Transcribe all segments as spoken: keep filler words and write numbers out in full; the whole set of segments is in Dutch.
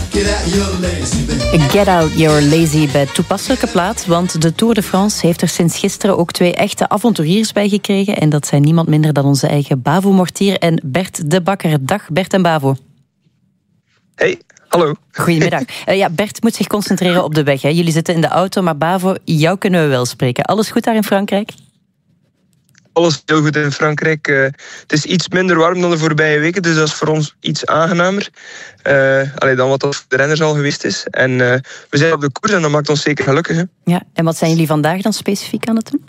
Get Out Your Lazy Bed. Toepasselijke plaat, want de Tour de France heeft er sinds gisteren ook twee echte avonturiers bij gekregen. En dat zijn niemand minder dan onze eigen Bavo Mortier en Bert de Bakker. Dag Bert en Bavo. Hey, hallo. Goedemiddag. Uh, ja, Bert moet zich concentreren op de weg. Hè. Jullie zitten in de auto, maar Bavo, jou kunnen we wel spreken. Alles goed daar in Frankrijk? Alles heel goed in Frankrijk. Uh, het is iets minder warm dan de voorbije weken, dus dat is voor ons iets aangenamer uh, allee, dan wat dat voor de renners al geweest is. En uh, we zijn op de koers en dat maakt ons zeker gelukkig. Hè. Ja, en wat zijn jullie vandaag dan specifiek aan het doen?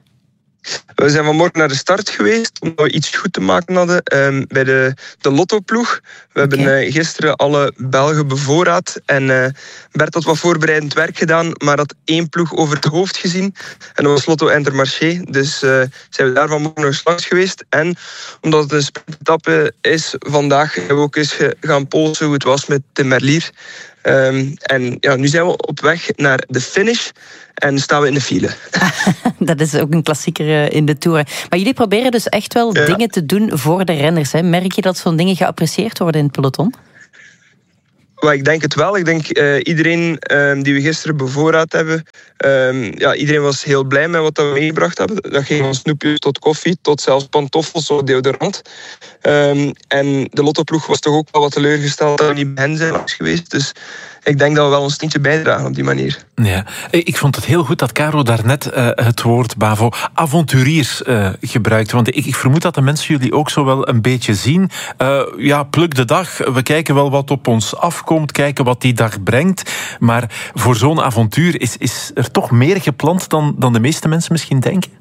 We zijn vanmorgen naar de start geweest, omdat we iets goed te maken hadden um, bij de, de Lotto-ploeg. We okay. hebben uh, gisteren alle Belgen bevoorraad. En uh, Bert had wat voorbereidend werk gedaan, maar had één ploeg over het hoofd gezien. En dat was Lotto Intermarché. Dus uh, zijn we daar vanmorgen nog eens langs geweest. En omdat het een sprintetappe is, vandaag hebben we ook eens gaan polsen hoe het was met de Merlier. Um, en ja, nu zijn we op weg naar de finish en staan we in de file. Dat is ook een klassieker in de Tour. Maar jullie proberen dus echt wel ja. dingen te doen voor de renners. Hè? Merk je dat zo'n dingen geapprecieerd worden in het peloton? Well, ik denk het wel. Ik denk uh, iedereen uh, die we gisteren bevoorraad hebben, uh, ja, iedereen was heel blij met wat we meegebracht hebben. Dat ging van snoepjes tot koffie, tot zelfs pantoffels of deodorant. Um, en de Lottoploeg was toch ook wel wat teleurgesteld dat we niet bij hen zijn langs geweest. Dus ik denk dat we wel ons steentje bijdragen op die manier. Ja, ik vond het heel goed dat Caro daarnet uh, het woord, Bavo, avonturiers uh, gebruikte. Want ik, ik vermoed dat de mensen jullie ook zo wel een beetje zien. Uh, ja, pluk de dag. We kijken wel wat op ons afkomt, kijken wat die dag brengt. Maar voor zo'n avontuur is, is er toch meer gepland dan, dan de meeste mensen misschien denken?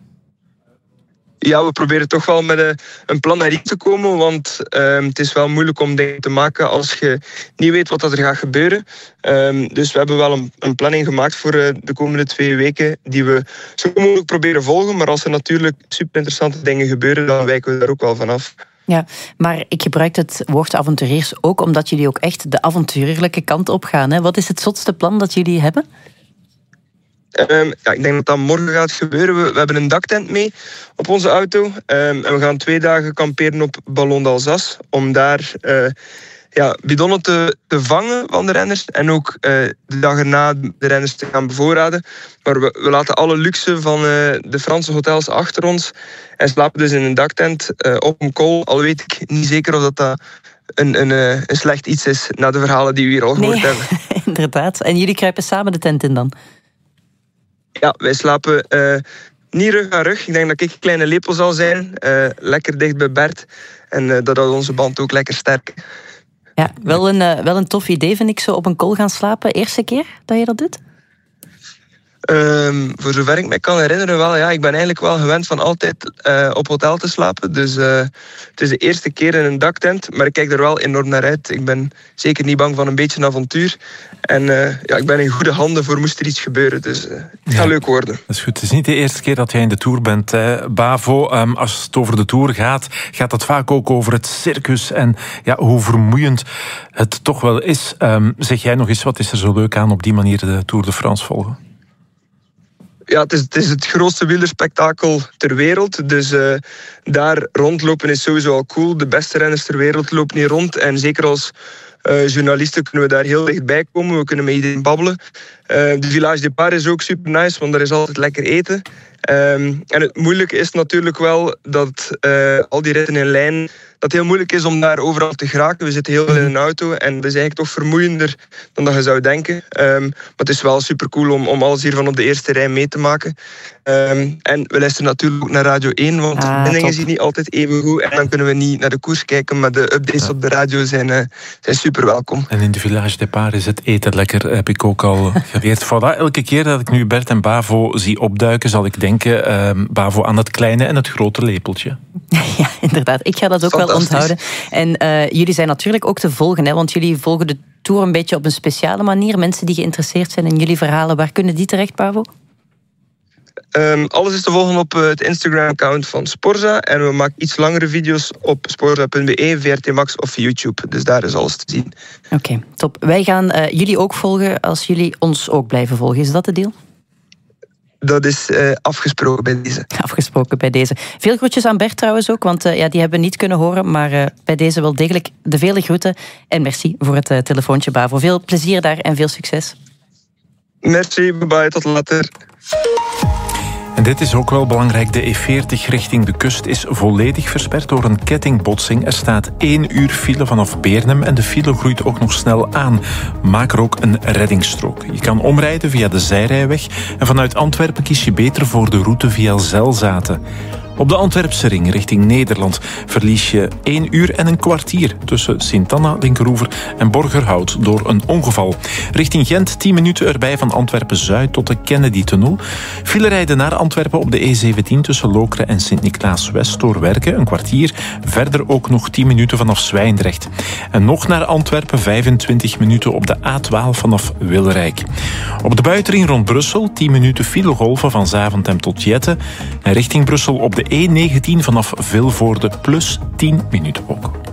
Ja, we proberen toch wel met een, een plan naar hier te komen, want um, het is wel moeilijk om dingen te maken als je niet weet wat er gaat gebeuren. Um, dus we hebben wel een, een planning gemaakt voor uh, de komende twee weken die we zo mogelijk proberen volgen. Maar als er natuurlijk super interessante dingen gebeuren, dan wijken we daar ook wel vanaf. Ja, maar ik gebruik het woord avonturiers ook omdat jullie ook echt de avontuurlijke kant op gaan. Hè? Wat is het zotste plan dat jullie hebben? Um, ja, ik denk dat dat morgen gaat gebeuren. We, we hebben een daktent mee op onze auto. Um, en we gaan twee dagen kamperen op Ballon d'Alsace. Om daar uh, ja, bidonnen te, te vangen van de renners. En ook uh, de dag erna de renners te gaan bevoorraden. Maar we, we laten alle luxe van uh, de Franse hotels achter ons. En slapen dus in een daktent uh, op een kool. Al weet ik niet zeker of dat... dat Een, een, een slecht iets is na de verhalen die we hier al gehoord nee, hebben. Inderdaad. En jullie kruipen samen de tent in dan? Ja, wij slapen uh, niet rug aan rug. Ik denk dat ik een kleine lepel zal zijn. Uh, lekker dicht bij Bert. En uh, dat houdt onze band ook lekker sterk. Ja, wel een, uh, wel een tof idee vind ik, zo op een kool gaan slapen. Eerste keer dat je dat doet? Um, voor zover ik me kan herinneren wel, ja, ik ben eigenlijk wel gewend van altijd uh, op hotel te slapen. Dus uh, het is de eerste keer in een daktent, maar ik kijk er wel enorm naar uit. Ik ben zeker niet bang van een beetje een avontuur. En uh, ja, ik ben in goede handen voor moest er iets gebeuren. Dus uh, het gaat ja, leuk worden. Dat is goed. Het is niet de eerste keer dat jij in de Tour bent, hè, Bavo. Um, als het over de Tour gaat, gaat het vaak ook over het circus en ja, hoe vermoeiend het toch wel is. Um, zeg jij nog eens, wat is er zo leuk aan op die manier de Tour de France volgen? Ja, het is, het is het grootste wielerspektakel ter wereld. Dus uh, daar rondlopen is sowieso al cool. De beste renners ter wereld lopen hier rond. En zeker als uh, journalisten kunnen we daar heel dichtbij komen. We kunnen met iedereen babbelen. Uh, de Village Départ is ook super nice, want daar is altijd lekker eten. Um, en het moeilijke is natuurlijk wel dat uh, al die ritten in lijn... dat het heel moeilijk is om daar overal te geraken. We zitten heel veel in een auto en dat is eigenlijk toch vermoeiender dan dat je zou denken. Um, maar het is wel super cool om, om alles hiervan op de eerste rij mee te maken. Um, en we luisteren natuurlijk ook naar Radio één, want ah, de dingen zien niet altijd even goed. En dan kunnen we niet naar de koers kijken, maar de updates ja. op de radio zijn, uh, zijn super welkom. En in de Village Départ is het eten lekker, heb ik ook al geleerd. Voilà, elke keer dat ik nu Bert en Bavo zie opduiken, zal ik denken, um, Bavo, aan het kleine en het grote lepeltje. Ja, inderdaad. Ik ga dat ook wel onthouden. En uh, jullie zijn natuurlijk ook te volgen, hè, want jullie volgen de Tour een beetje op een speciale manier. Mensen die geïnteresseerd zijn in jullie verhalen, waar kunnen die terecht, Bavo? Um, alles is te volgen op uh, het Instagram-account van Sporza. En we maken iets langere video's op sporza punt be, V R T Max of YouTube. Dus daar is alles te zien. Oké, okay, top. Wij gaan uh, jullie ook volgen als jullie ons ook blijven volgen. Is dat de deal? dat is uh, afgesproken bij deze. Afgesproken bij deze. Veel groetjes aan Bert trouwens ook, want uh, ja, die hebben we niet kunnen horen, maar uh, bij deze wel degelijk de vele groeten. En merci voor het uh, telefoontje, Bavo. Veel plezier daar en veel succes. Merci, bye bye, tot later. En dit is ook wel belangrijk. De E veertig richting de kust is volledig versperd door een kettingbotsing. Er staat één uur file vanaf Beernem en de file groeit ook nog snel aan. Maak er ook een reddingsstrook. Je kan omrijden via de zijrijweg en vanuit Antwerpen kies je beter voor de route via Zelzaten. Op de Antwerpse ring richting Nederland verlies je één uur en een kwartier tussen Sint-Anna, Linkeroever en Borgerhout door een ongeval. Richting Gent tien minuten erbij van Antwerpen-Zuid tot de Kennedy-tunnel. File rijden naar Antwerpen op de E zeventien tussen Lokeren en Sint-Niklaas-West door Werken, een kwartier. Verder ook nog tien minuten vanaf Zwijndrecht. En nog naar Antwerpen vijfentwintig minuten op de A twaalf vanaf Wilrijk. Op de buitenring rond Brussel tien minuten filegolven van Zaventem tot Jette. En richting Brussel op de E negentien vanaf Vilvoorde plus tien minuten ook.